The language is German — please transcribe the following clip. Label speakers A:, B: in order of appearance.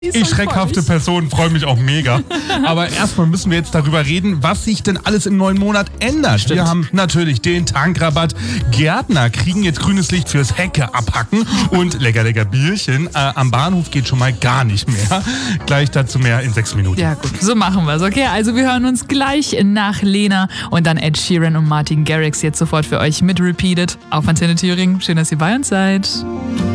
A: Ich, schreckhafte Person, freue mich auch mega. Aber erstmal müssen wir jetzt darüber reden, was sich denn alles im neuen Monat ändert.
B: Stimmt.
A: Wir haben natürlich den Tankrabatt. Gärtner kriegen jetzt grünes Licht fürs Hecke abhacken. Und lecker Bierchen. Am Bahnhof geht schon mal gar nicht mehr. Gleich dazu mehr in 6 Minuten.
B: Ja gut, so machen wir es. Okay, also wir hören uns gleich nach Lena und dann Ed Sheeran und Martin Garrix jetzt sofort für euch mit Repeated auf Antenne Thüringen. Schön, dass ihr bei uns seid.